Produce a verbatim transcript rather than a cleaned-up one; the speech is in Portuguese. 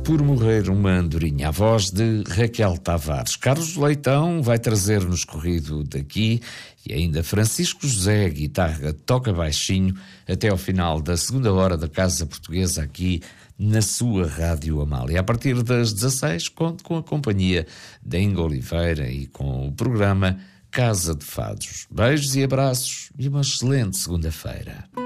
por morrer uma andorinha, a voz de Raquel Tavares. Carlos Leitão vai trazer-nos corrido daqui e ainda Francisco José, guitarra, toca baixinho até ao final da segunda hora da Casa Portuguesa aqui na sua Rádio Amália. A partir das dezasseis, conto com a companhia da Inga Oliveira e com o programa Casa de Fados. Beijos e abraços e uma excelente segunda-feira.